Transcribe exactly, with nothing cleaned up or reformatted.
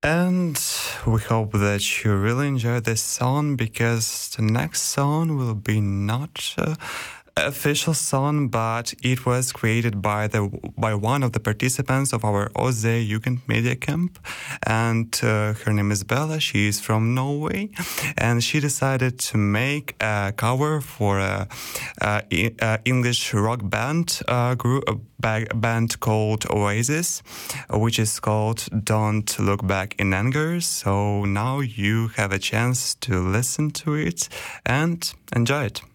And we hope that you really enjoy this song, because the next song will be not uh, official song, but it was created by the by one of the participants of our O Z E Jugend Media Camp, and uh, her name is Bella. She is from Norway, and she decided to make a cover for a, a, a English rock band uh, group, a band called Oasis, which is called "Don't Look Back in Anger." So now you have a chance to listen to it and enjoy it.